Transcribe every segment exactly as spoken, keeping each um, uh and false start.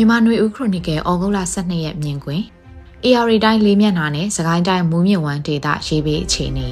မြန်မာနွေဦးခရိုနီကယ်ဩဂုတ်လဆယ့်နှစ်ရက်မြင်ကွင်း အေ အာ ရီ တိုင်းလေးမျက်နှာနဲ့စကိုင်းတိုင်းမူးမြင့်ဝမ်းဒေသရေးပေးအခြေအနေ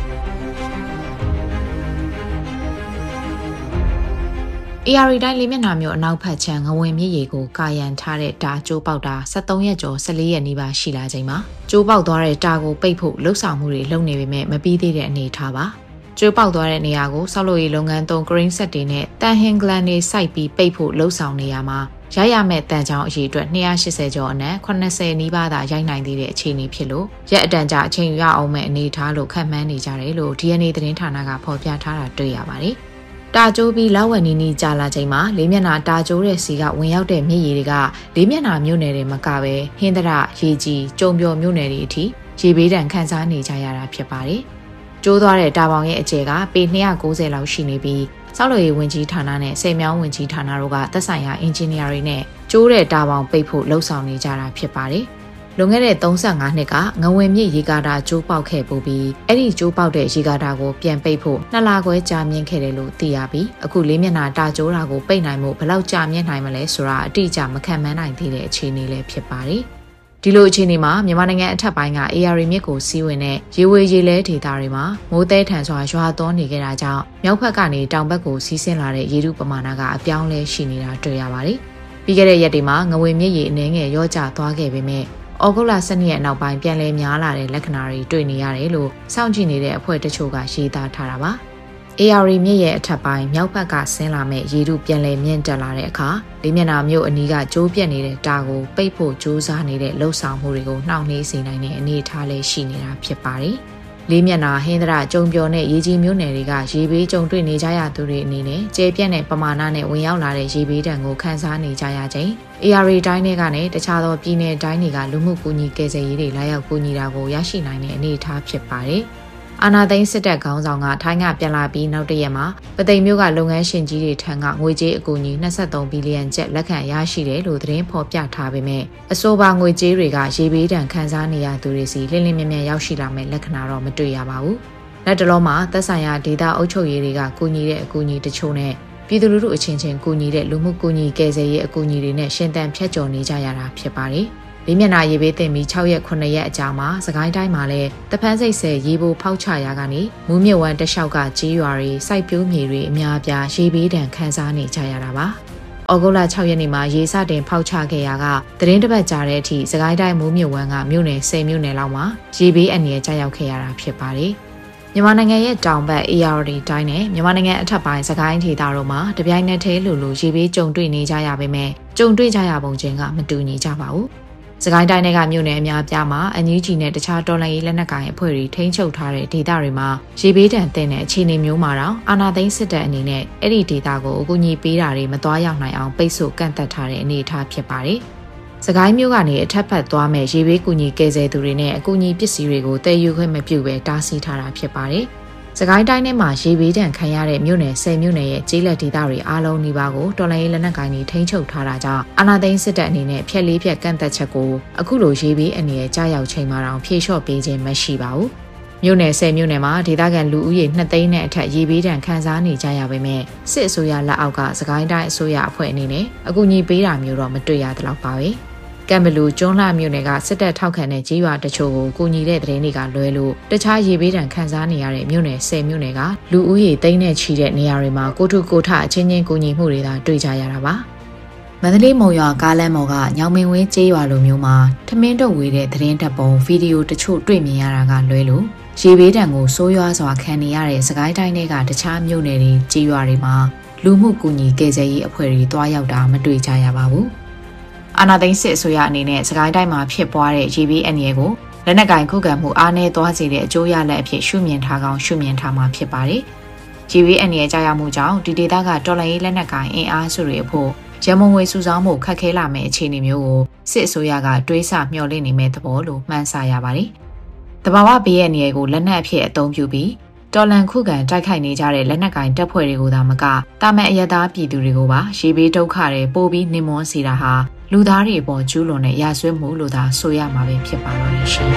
အေ အာ ရီ တိုင်းလေးမျက်နှာမြို့အနောက်ဖက်ခြမ်းငဝင်မြစ်ရေကိုကာယံထားတဲ့တာကျိုးပေါက်တာဆယ့်သုံးရက်ကျော်ဆယ့်လေးရက်နီးပါးရှိလာချိန်မှာကျိုးပေါက်သွားတဲ့တာကိုပိတ်ဖို့လှုပ်ဆောင်မှုတွေလုပ်နေပေမဲ့မပြီးသေးတဲ့အနေအထားပါကျိုးပေါက်သွားတဲ့နေရာကိုဆောက်လုပ်ရေးလုပ်ငန်းသုံး green set တွေနဲ့တန်ဟင်ဂလန်တွေစိုက်ပြီးပိတ်ဖို့လှုပ်ဆောင်နေရမှာရရမဲ့တန်ချောင်းအရေးအတွက်နှစ်ရာ၈၀ကျော်အနက်၇၀နီးပါးသာရိုက်နိုင်သေးတဲ့အခြေအနေဖြစ်လို့ရက်အတန်ကြာအချိန်ယူရအောင်မဲ့အနေအထားလို့ခန့်မှန်းနေကြတယ်လို့ ဒီ en အေ သတင်းဌာနကဖော်ပြထားတာတွေ့ရပါတယ်။တာကျိုးပြီးလောက်ဝက်နီနီကြာလာချိန်မှာလေးမျက်နှာတာကျိုးတဲ့စီကဝင်ရောက်တဲ့မြစ်ရေတွေကလေးမျက်နှာမြို့နယ်တွေမကပဲဟင်းသရရေကြီးကျုံပျော်မြို့နယ်တွေအထိရေဘေးဒဏ်ခံစားနေကြရတာဖြစ်ပါတယ်။ကျိုးသွားတဲ့တာပေါင်ရဲ့အကျယ်ကပေ၂၉၀လောက်ရှိနေပြီးဆောက်လုပ်ရေးဝန်ကြီးဌာနနဲ့စေမြောင်းဝန်ကြီးဌာနတို့ကသက်ဆိုင်ရာအင်ဂျင်နီယာတွေနဲ့ကျိုးတဲ့တာပေါင်ပိတ်ဖို့လှုံ့ဆော်နေကြတာဖြစ်ပါတယ်။လွန်ခဲ့တဲ့၃၅နှစ်ကငဝင်မြစ်ရေကာတာကျိုးပေါက်ခဲ့ပူပြီးအဲ့ဒီကျိုးပေါက်တဲ့ရေကာတာကိုပြန်ပိတ်ဖို့နှစ်လခွဲကြာမြင့်ခဲ့တယ်လို့သိရပြီးအခုလေးမျက်နှာတာကျိုးတာကိုပိတ်နိုင်မှုဘယ်လောက်ကြာမြင့်နိုင်မလဲဆိုတာအတိအကျမခံမှန်းနိုင်သေးတဲ့အခြေအနေလည်းဖြစ်ပါတယ်။ဒီလိုအခြေအနေမှာမြန်မာနိုင်ငံအထက်ပိုင်းက အေ အာ ရီ မြစ်ကိုစီးဝင်တဲ့ရေဝေရေလဲဒေသတွေမှာမိုးသဲထန်စွာရွာသွန်းနေကြတာကြောင့်မြောက်ဘက်ကနေတောင်ဘက်ကိုစီးဆင်းလာတဲ့ရေထုပမာဏကအပြောင်းလဲရှိနေတာတွေ့ရပါတယ်။ပြီးခဲ့တဲ့ရက်တွေမှာငဝင်မြစ်ရေအနှဲငယ်ရောကျသွားခဲ့ပေမဲ့ဩဂုတ်လဆယ့်နှစ်ရက်နောက်ပိုင်းပြန်လည်များလာတဲ့လက္ခဏာတွေတွေ့နေရတယ်လို့စောင့်ကြည့်နေတဲ့အဖွဲ့တချို့ကရေးသားထားတာပါ။ အေ အာ ရီ မြစ်ရဲ့အထက်ပိုင်းမြောက်ဘက်ကဆင်းလာမဲ့ရေထုပြန်လည်မြင့်တက်လာတဲ့အခါလေးမျက်နှာမြို့အနီးကကျိုးပြက်နေတဲ့တာကိုပိတ်ဖို့ကြိုးစားနေတဲ့လှုပ်ဆောင်မှုတွေကိုနှောင့်နှေးစေနိုင်တဲ့အနေအထားလေးရှိနေတာဖြစ်ပါတယ်။လေးမျက်နှာဟင်းသရကျုံပျော်နဲ့ရေကြီးမြို့နယ်တွေကရေဘေးကြုံတွေ့နေကြရသူတွေအနေနဲ့ကျေပြက်တဲ့ပမာဏနဲ့ဝင်ရောက်လာတဲ့ရေဘေးဒဏ်ကိုခံစားနေကြရချိန်အေ အာ ရီ တိုင်းတွေကနေတခြားသောပြည်내တိုင်းတွေကလူမှုကူညီကယ်ဆယ်ရေးတွေလာရောက်ကူညီတာကိုရရှိနိုင်တဲ့အနေအထားဖြစ်ပါတယ်။အာနာသိန်းစစ်တပ်ခေါင်းဆောင်ကထိုင်းကပြန်လာပြီးနောက်တရက်မှာပသိမ်မြို့ကလုပ်ငန်းရှင်ကြီးတွေထံကငွေကြေးအကူအညီ၂၃ဘီလီယံကျပ်လက်ခံရရှိတယ်လို့သတင်းဖော်ပြထားပေမဲ့အဆိုပါငွေကြေးတွေကရေဘေးဒဏ်ခံစားနေရသူတွေစီလင်းလင်းမြမြရောက်ရှိလာမဲ့လက္ခဏာတော့မတွေ့ရပါဘူး။လက်တလုံးမှာသက်ဆိုင်ရာဒေသအုပ်ချုပ်ရေးတွေကကူညီတဲ့အကူအညီတချို့နဲ့ပြည်သူလူထုအချင်းချင်းကူညီတဲ့လူမှုကူညီကယ်ဆယ်ရေးအကူအညီတွေနဲ့ရှင်သန်ဖြတ်ကျော်နေကြရတာဖြစ်ပါတယ်။လေးမျက်နှာရေဘေးတင်ပြီး၆ရက်ခုနှစ်ရက်အကြာမှာစကိုင်းတိုင်းမှာလည်းတပန်းစိတ်ဆယ်ရေပိုဖောက်ချရာကနေမူးမြစ်ဝမ်းတလျှောက်ကကြေးရွာတွေစိုက်ပျိုးမြေတွေအများအပြားရေဘေးဒဏ်ခံစားနေကြရတာပါ။ဩဂုတ်လ၆ရက်နေ့မှာရေစတင်ဖောက်ချခဲ့ရာကသတင်းတစ်ပတ်ကြာတဲ့အထိစကိုင်းတိုင်းမူးမြစ်ဝမ်းကမြို့နယ်၁၀မြို့နယ်လောက်မှာရေဘေးအန္တရာယ်ကျရောက်ခဲ့ရတာဖြစ်ပါတယ်။မြန်မာနိုင်ငံရဲ့တောင်ဘက် အေ အာ ရီ တိုင်းနဲ့မြန်မာနိုင်ငံအထက်ပိုင်းစကိုင်းဒေသတို့မှာတပြိုင်နက်တည်းလိုလိုရေဘေးကြုံတွေ့နေကြရပေမဲ့ကြုံတွေ့ကြရပုံချင်းကမတူညီကြပါဘူး။စကိုင်းတိုင်းကမြို့နယ်အများအပြားမှာအန်ယူဂျီနဲ့တခြားတော်လှန်ရေးလက်နက်ကိုင်အဖွဲ့တွေထိန်းချုပ်ထားတဲ့ဒေသတွေမှာရေဘေးဒဏ်သင့်တဲ့အခြေအနေမျိုးမှာတော့အာဏာသိမ်းစစ်တပ်အနေနဲ့အဲ့ဒီဒေသကိုအကူအညီပေးတာတွေမသွားရောက်နိုင်အောင်ပိတ်ဆို့ကန့်သတ်ထားတဲ့အနေအထားဖြစ်ပါတယ်။စကိုင်းမြို့ကနေအထက်ဖက်သွားမဲ့ရေဘေးကူညီကယ်ဆယ်သူတွေနဲ့အကူအညီပစ္စည်းတွေကိုတည်ယူခွင့်မပြုဘဲတားဆီးထားတာဖြစ်ပါတယ်။စကိုင်းတိုင်းထဲမှာရေဘေးဒဏ်ခံရတဲ့မြို့နယ်၁၀မြို့နယ်ရဲ့ကျေးလက်ဒေသတွေအားလုံးဒီပါကိုတော်လှန်ရေးလက်နက်ကိုင်တွေထိန်းချုပ်ထားတာကြောင့်အာဏာသိမ်းစစ်တပ်အနေနဲ့ဖျက်လေးဖျက်ကန့်သက်ချက်ကိုအခုလိုရေဘေးအနေနဲ့ကြားရောက်ချိန်မှာတော့ဖြေလျှော့ပေးခြင်းမရှိပါဘူး။မြို့နယ်၁၀မြို့နယ်မှာဒေသခံလူဦးရေ၂သိန်းနဲ့အထက်ရေဘေးဒဏ်ခံစားနေကြရပေမဲ့စစ်အစိုးရလက်အောက်ကစကိုင်းတိုင်းအစိုးရအဖွဲ့အနေနဲ့အကူအညီပေးတာမျိုးတော့မတွေ့ရသလောက်ပါပဲ။ကံဘလူကျွန်းလှမြို့နယ်ကစစ်တပ်ထောက်ခံတဲ့ကြေးရွာတချို့ကိုကူညီတဲ့သတင်းတွေကလွဲလို့တခြားရေဘေးဒဏ်ခံစားနေရတဲ့မြို့နယ်၁၀မြို့နယ်ကလူဦးရေသိန်းနဲ့ချီတဲ့နေရာတွေမှာကိုထုကိုထအချင်းချင်းကူညီမှုတွေသာတွေ့ကြရတာပါ။မန္တလေးမုံရွာကားလမ်းပေါ်ကညောင်မင်းဝင်းကြေးရွာလိုမျိုးမှာထမင်းတုပ်ဝေးတဲ့သတင်းတပ်ပုံဗီဒီယိုတချို့တွေ့မြင်ရတာကလွဲလို့ရေဘေးဒဏ်ကိုဆိုးရွားစွာခံနေရတဲ့စကိုင်းတိုင်းတွေကတခြားမြို့နယ်တွေကြေးရွာတွေမှာလူမှုကူညီကယ်ဆယ်ရေးအဖွဲ့တွေတွားရောက်တာမတွေ့ကြရပါဘူး။အာဏာသိမ်းစစ်အစိုးရအနေနဲ့စကိုင်းတိုင်းမှာဖြစ်ပွားတဲ့ရေဘေးအန္တရာယ်ကိုလက်နက်ကင်ခုခံမှုအားနည်းသွားစေတဲ့အကျိုးရလဒ်အဖြစ်ရှုမြင်ထားကောင်းရှုမြင်ထားမှာဖြစ်ပါတယ်။ရေဘေးအန္တရာယ်ကြာရောက်မှုကြောင့်ဒီဒေသကတော်လှန်ရေးလက်နက်ကင်အင်အားစုတွေအဖို့ရမုံငွေစုဆောင်းမှုခက်ခဲလာမယ့်အခြေအနေမျိုးကိုစစ်အစိုးရကတွေးဆမျှော်လင့်နေမဲ့သဘောလို့မှန်းဆရပါတယ်။တဘာဝဘေးအန္တရာယ်ကိုလက်နက်အဖြစ်အသုံးပြုပြီးတော်လန်ခုခံတိုက်ခိုက်နေကြတဲ့လက်နက်ကင်တပ်ဖွဲ့တွေကိုသာမကတာမန်အရသားပြည်သူတွေကိုပါရေဘေးဒုက္ခတွေပို့ပြီးနှိမ်မွန်းစေတာဟာလူသားတွေအပေါ်ကျူးလွန်တဲ့ရာဇဝတ်မှုလို့သာဆိုရမှာပဲဖြစ်ပါတော့ရှင်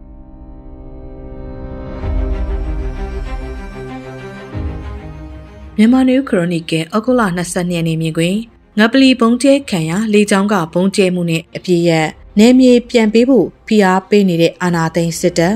။မြန်မာနယူးခရိုနီကယ်ဩဂုတ်လ၂၂ရက်နေ့မြင်ကွင်းငပလီဘုံကျဲခံရလေကြောင်းကဘုံကျဲမှုနဲ့အပြည့်ရနယ်မြေပြန်ပေးဖို့ဖိအားပေးနေတဲ့အာဏာသိမ်းစစ်တပ်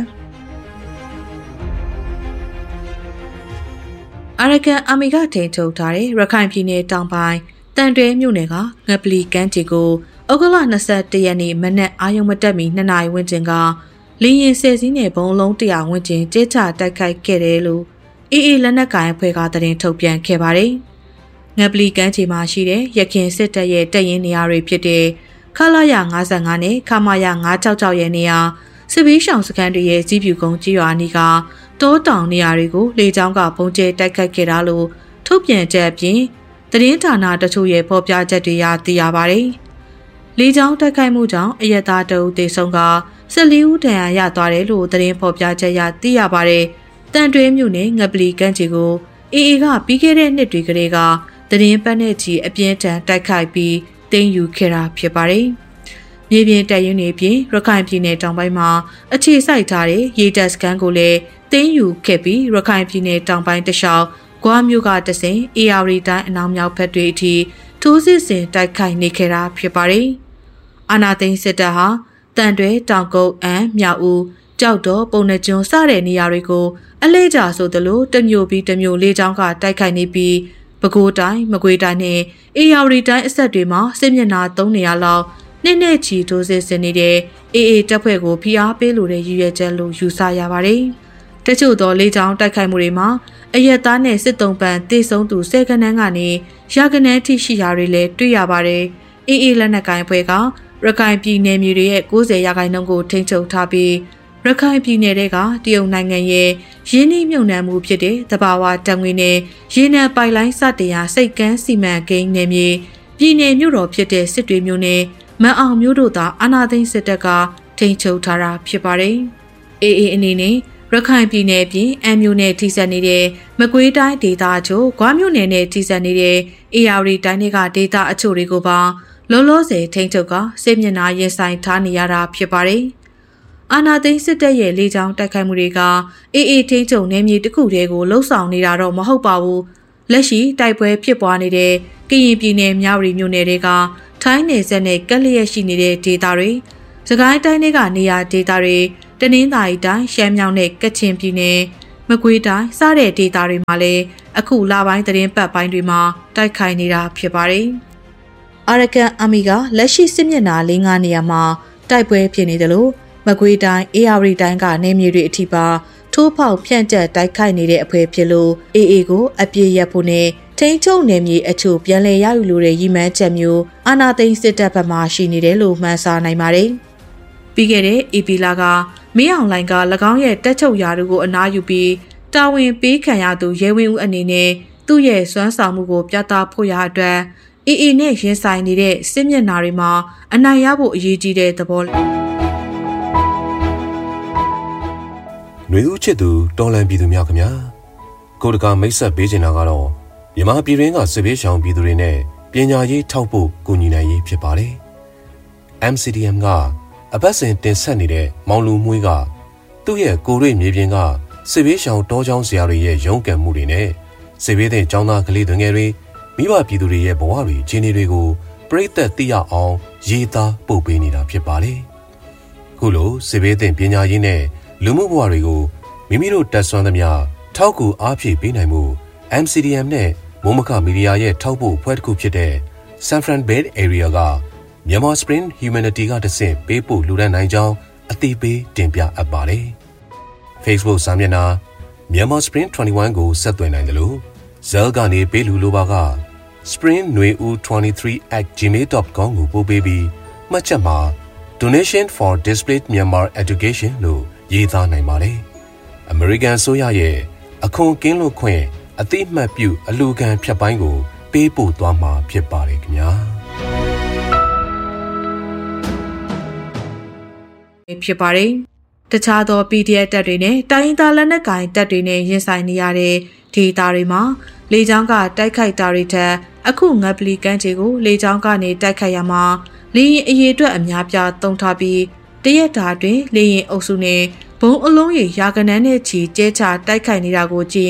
အာရကန်အာမီကထိန်ထုတ်ထားတဲ့ရခိုင်ပြည်နယ်တောင်ပိုင်းတန်တွဲမြို့နယ်ကငပလီကမ်းခြေကိုဩဂုတ်လ၂၁ရက်နေ့မနက်အာရုံမတက်မီနှစ်နာရီဝန်းကျင်ကလေရင်ဆယ်စီးနဲ့ဘုံလုံးတရာဝန်းကျင်ကျဲချတိုက်ခိုက်ခဲ့တယ်လို့အေးအေးလက်နက်ကိုင်အဖွဲ့ကသတင်းထုတ်ပြန်ခဲ့ပါတယ်။ငပလီကမ်းခြေမှာရှိတဲ့ရခင်စစ်တပ်ရဲ့တပ်ရင်းနေရာတွေဖြစ်တဲ့ခလာရ၅၅နဲ့ခမာရ၅၆၆ရဲ့နေရာစစ်ဘေးရှောင်စခန်းတွေရဲ့ကြီးပြူကုန်းကြီးရွာနီကတောတောင်နေရာတွေကိုလေကြောင်းကပုံကျဲတိုက်ခိုက်ခဲ့တာလို့ထုတ်ပြန်ချက်အပြင်သတင်းဌာနတချို့ရဲ့ဖော်ပြချက်တွေရသိရပါတယ်။လေကြောင်းတိုက်ခိုက်မှုကြောင့်အရက်သားတအုပ်သေဆုံးက၁၄ဦးဒဏ်ရာရသွားတယ်လို့သတင်းဖော်ပြချက်ရသိရပါတယ်။တန်တွဲမြို့နယ်ငပလီကမ်းခြေကိုအေအေကပြီးခဲ့တဲ့နှစ်တွေကလေးကသတင်းပတ်နဲ့ချီအပြင်းထန်တိုက်ခိုက်ပြီးတင်ယူခဲ့တာဖြစ်ပါတယ်။မြေပြင်တပ်ရင်းတွေပြင်ရခိုင်ပြည်နယ်တောင်ပိုင်းမှာအခြေစိုက်ထားတဲ့ရေတပ်စခန်းကိုလည်းတင်ယူခဲ့ပြီးရခိုင်ပြည်နယ်တောင်ပိုင်းတလျှောက်ဂွားမြို့ကတဆင်အေယာရီတိုင်းအနောက်မြောက်ဘက်တွေအထိထိုးစစ်ဆင်တိုက်ခိုက်နေခဲ့တာဖြစ်ပါတယ်။အာနာသိန်းစစ်တပ်ဟာတန်တွဲတောင်ကုန်းအမ်းမြောက်ဦးကြောက်တော်ပုံနှကျွန်းစတဲ့နေရာတွေကိုအလဲကျဆိုသလိုတမျိုးပြီးတမျိုးလေးချောင်းကတိုက်ခိုက်နေပြီးပဲခူးတိုင်းမကွေးတိုင်းနဲ့အေရဝတီတိုင်းအဆက်တွေမှာစစ်မျက်နှာသုံးနေရလောက်နှစ်နဲ့ချီထိုးစစ်ဆင်နေတဲ့အေအေတပ်ဖွဲ့ကိုဖိအားပေးလိုတဲ့ရည်ရွယ်ချက်လို့ယူဆရပါတယ်။တချို့သောလေးချောင်းတိုက်ခိုက်မှုတွေမှာအရက်သားနဲ့စစ်တုံးပန်တေဆုံးသူဆယ်ကနန်းကနေရာကနန်းထိရှိရာတွေလည်းတွေ့ရပါတယ်။အေအေလက်နက်ကိုင်အဖွဲ့ကရခိုင်ပြည်နယ်မြေတွေရဲ့၉၀ရာခိုင်နှုန်းကိုထိန်းချုပ်ထားပြီးရခိုင်ပြည်နယ်ကတရုတ်နိုင်ငံရဲ့ရင်းနှီးမြှုပ်နှံမှုဖြစ်တဲ့သဘာဝတပ်ငွေနဲ့ရေနံပိုက်လိုင်းစတင်ရာစိတ်ကမ်းစီမံကိန်းနယ်မြေပြည်နယ်မြို့တော်ဖြစ်တဲ့စစ်တွေမြို့နယ်မန်အောင်မြို့တို့သာအာဏာသိမ်းစစ်တပ်ကထိန်းချုပ်ထားတာဖြစ်ပါတယ်။အေအေအနေနဲ့ရခိုင်ပြည်နယ်ပြင်အမ်းမြို့နယ်ထိစပ်နေတဲ့မကွေးတိုင်းဒေသအချို့၊ဂွားမြို့နယ်နဲ့ထိစပ်နေတဲ့အေရဝတီတိုင်းတွေကဒေသအချို့တွေကိုပါလောလောဆယ်ထိန်းချုပ်ကစစ်မျက်နှာရင်ဆိုင်ထားနေရတာဖြစ်ပါတယ်။အာနာသိန်းစစ်တပ်ရဲ့လေကြောင်းတိုက်ခိုက်မှုတွေကအေအေထိန်းချုပ်နယ်မြေတစ်ခုတည်းကိုလှုပ်ဆောင်နေတာတော့မဟုတ်ပါဘူး။လက်ရှိတိုက်ပွဲဖြစ်ပွားနေတဲ့ကရင်ပြည်နယ်မြဝတီမြို့နယ်တွေကထိုင်းနယ်စပ်နဲ့ကပ်လျက်ရှိနေတဲ့ဒေသတွေစကိုင်းတိုင်းတွေကနေရာဒေသတွေတနင်္သာရီတိုင်းရှမ်းမြောက်နဲ့ကချင်ပြည်နယ်မကွေးတိုင်းစတဲ့ဒေသတွေမှာလည်းအခုလပိုင်းသတင်းပတ်ပိုင်းတွေမှာတိုက်ခိုက်နေတာဖြစ်ပါတယ်။အာရကန်အာမီကလက်ရှိစစ်မျက်နှာ၄၅နေရာမှာတိုက်ပွဲဖြစ်နေတယ်လို့မကွေးတိုင်းအေရဝတီတိုင်းကနေမြေတွေအထိပါထိုးဖောက်ဖြန့်ကျက်တိုက်ခိုက်နေတဲ့အဖွဲ့ဖြစ်လို့အေအေကိုအပြည့်ရဖို့နဲ့ထိန်းချုပ်နယ်မြေအချို့ပြန်လည်ရယူလိုတဲ့ရည်မှန်းချက်မျိုးအာဏာသိမ်းစစ်တပ်ဘက်မှရှိနေတယ်လို့မှန်းဆနိုင်ပါတယ်။ပြီးခဲ့တဲ့အေပီလာကမင်းအောင်လှိုင်က၎င်းရဲ့တက်ချုပ်ရာတို့ကိုအနားယူပြီးတာဝန်ပေးခံရသူရဲဝင်းဦးအနေနဲ့သူ့ရဲ့စွမ်းဆောင်မှုကိုပြသဖို့ရအတွက်အေအေနဲ့ရင်ဆိုင်နေတဲ့စစ်မျက်နှာတွေမှာအနိုင်ရဖို့အရေးကြီးတဲ့သဘောຫນွေဦးချစ်သူတော်လန်ပြည်သူများခင်ဗျာကိုတကာမိတ်ဆက်ပေးချင်တာကတော့မြန်မာပြည်ရင်းကစစ်ဘေးရှောင်ပြည်သူတွေနဲ့ပညာရေးထောက်ဖို့ကူညီနိုင်ရေးဖြစ်ပါတယ် အမ် စီ ဒီ အမ် ကအပတ်စဉ်တင်ဆက်နေတဲ့မောင်လူမွေးကသူ့ရဲ့ကိုရိမြေပြင်ကစစ်ဘေးရှောင်တောချောင်းဆရာတွေရဲ့ရုန်းကန်မှုတွေနဲ့စစ်ဘေးတဲ့ကျောင်းသားကလေးတွေငယ်တွေမိဘပြည်သူတွေရဲ့ဘဝတွေအခြေအနေတွေကိုပြည့်သက်သိရအောင်ရေးသားပို့ပေးနေတာဖြစ်ပါတယ်ခုလိုစစ်ဘေးတဲ့ပညာရေးနဲ့လူမှုဘဝတွေကိုမိမိတို့တက်ဆွမ်းသမျှထောက်ကူအားဖြည့်ပေးနိုင်မှု အမ် စီ ဒီ အမ် နဲ့မိုးမခမီဒီယာရဲ့ထောက်ပို့အဖွဲ့တစ်ခုဖြစ်တဲ့ San Fran Bay Area ကမြန်မာ Spring Humanity ကတဆင့်ပေးပို့လူဒန်းနိုင်ကြောင်းအသိပေးတင်ပြအပ်ပါတယ်။ Facebook စာမျက်နှာမြန်မာ Spring ၂၁ကိုဆက်သွယ်နိုင်တယ်လို့ Zell ကနေပေးလူလိုပါက spring nui u twenty-three at gmail dot com ကိုပို့ပေးပြီးမှတ်ချက်မှာ Donation for Displaced Myanmar Education လို့ရေးသားနိုင်ပါတယ်။ American ဆိုရရဲ့အခွန်ကင်းလွတ်ခွင့်အသိမှတ်ပြုအလူခံဖြတ်ပိုင်းကိုပေးပို့သွားမှာဖြစ်ပါတယ်ခင်ဗျာဖြစ်ပါတယ်တခြားသော ပီ ဒီ အက်ဖ် တပ်တွေနဲ့တိုင်းရင်းသားလက်နက်ကိုင်တပ်တွေနဲ့ရင်ဆိုင်နေရတဲ့ဒေသတွေမှာလေကြောင်းကတိုက်ခိုက်တာတွေထက်အခုငပလီကမ်းခြေကိုလေကြောင်းကနေတိုက်ခိုက်ရမှာလေရင်အရေးအတွက်အများပြားတုံးထားပြီးတရက်တာတွင်လေရင်အုပ်စုနဲ့ဘုံအလုံးရေရာကနန်းနဲ့ချီကျဲချတိုက်ခိုက်နေတာကိုကြည့်ရင်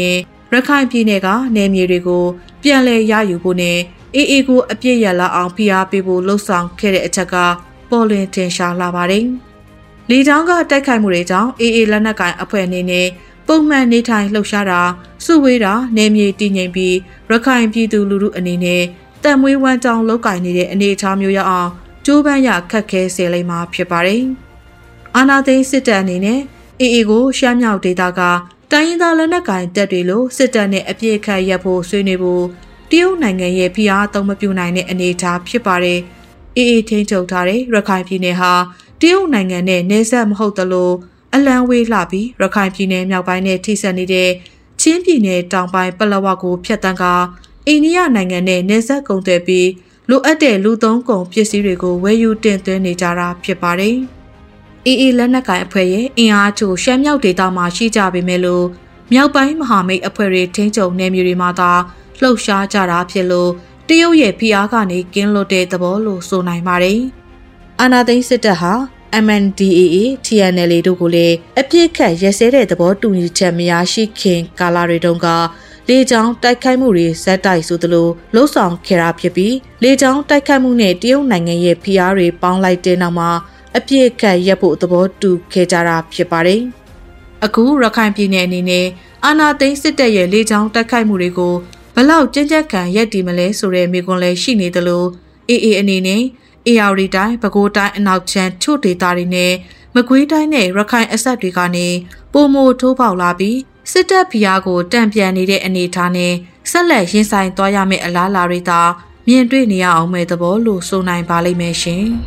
ရခိုင်ပြည်နယ်ကနေမြေတွေကိုပြန်လည်ရယူဖို့နဲ့အေးအေးကိုအပြည့်ရလာအောင်ဖိအားပေးဖို့လှုံ့ဆော်ခဲ့တဲ့အချက်ကပေါ်လွင်ထင်ရှားလာပါတယ်။လေကြောင်းကတိုက်ခိုက်မှုတွေကြောင့်အေးအေးလက်နက်ကိုင်အဖွဲ့အနေနဲ့ပုံမှန်နေထိုင်လှုပ်ရှားတာစုဝေးတာနေမြေတည်ငြိမ်ပြီးရခိုင်ပြည်သူလူထုအနေနဲ့တန်မွေးဝမ်းကြောင်းလောက်ကင်နေတဲ့အနေအထားမျိုးရအောင်ကျိုးပန်းရခက်ခဲစေလိမ့်မှာဖြစ်ပါတယ်။အာဏာသိမ်းစစ်တပ်အနေနဲ့အေးအေးကိုရှမ်းမြောက်ဒေသကတိုင်းရင်းသားလက်နက်ကိုင်တပ်တွေလိုစစ်တပ်နဲ့အပြည့်အခတ်ရပ်ဖို့ဆွေးနွေးဖို့တရုတ်နိုင်ငံရဲ့ဖိအားသုံးမပြုနိုင်တဲ့အနေအထားဖြစ်ပါတယ်။အေးအေးထိန်းချုပ်ထားတဲ့ရခိုင်ပြည်နယ်ဟာတရုတ်နိုင်ငံနဲ့နယ်စပ်မဟုတ်သလိုအလံဝေးလှပြီးရခိုင်ပြည်နယ်မြောက်ပိုင်းနဲ့ထိစပ်နေတဲ့ချင်းပြည်နယ်တောင်ပိုင်းပလောဝကိုဖျက်ဆီးကအိန္ဒိယနိုင်ငံနဲ့နယ်စပ်ကုန်သွယ်ပြီးလိုအပ်တဲ့လူသုံးကုန်ပစ္စည်းတွေကိုဝယ်ယူတင်သွင်းနေကြတာဖြစ်ပါတယ်။အေးအေးလက်နက်ကိုင်အဖွဲ့ရဲ့အင်အားချို့ရှမ်းမြောက်ဒေသမှာရှိကြပေမဲ့လို့မြောက်ပိုင်းမဟာမိတ်အဖွဲ့တွေထိန်းချုပ်နယ်မြေတွေမှာသာလှုပ်ရှားကြတာဖြစ်လို့တရုတ်ရဲ့ဖိအားကနေကင်းလွတ်တဲ့သဘောလို့ဆိုနိုင်ပါတယ်။အာဏာသိမ်းစစ်တပ်ဟာ M N D A A, T N L A တို့ကိုလည်းအပြစ်ခတ်ရဲစဲတဲ့သဘောတူညီချက်မရရှိခင်ကာလတွေတုန်းကလေကြောင်းတိုက်ခိုက်မှုတွေဇက်တိုက်ဆိုသလိုလှုံ့ဆော်ခဲ့တာဖြစ်ပြီးလေကြောင်းတိုက်ခိုက်မှုနဲ့တရုတ်နိုင်ငံရဲ့ဖိအားတွေပေါင်းလိုက်တဲ့နောက်မှာအပြစ်ခတ်ရပ်ဖို့သဘောတူခဲ့ကြတာဖြစ်ပါတယ်။အခုရခိုင်ပြည်နယ်အနေနဲ့အာဏာသိမ်းစစ်တပ်ရဲ့လေကြောင်းတိုက်ခိုက်မှုတွေကိုဘလောက်ကြမ်းကြမ်းခံရပ်တည်မလဲဆိုတဲ့မေးခွန်းလည်းရှိနေသလိုအေးအေးအနေနဲ့အေယာရီတိုင်းပဲခူးတိုင်းအနောက်ချမ်းချို့ဒေသတွေနဲ့မကွေးတိုင်းနဲ့ရခိုင်အဆက်တွေကနေပုံမိုထိုးပေါက်လာပြီးစစ်တပ်ဖိအားကိုတံပြန်နေတဲ့အနေအထားနဲ့ဆက်လက်ရင်ဆိုင်သွားရမယ့်အလားအလာတွေသာမြင်တွေ့နေရအောင်မဲ့သဘောလို့ဆိုနိုင်ပါလိမ့်မယ်ရှင်။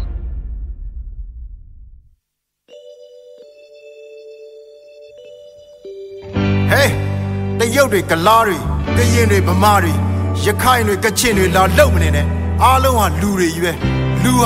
ဟေးတရုတ်တွေကလားတွေကရင်တွေဗမာတွေရခိုင်တွေကချင်တွေလာလုံမနေနဲ့အားလုံးဟာလူတွေကြီးပဲလူဟာ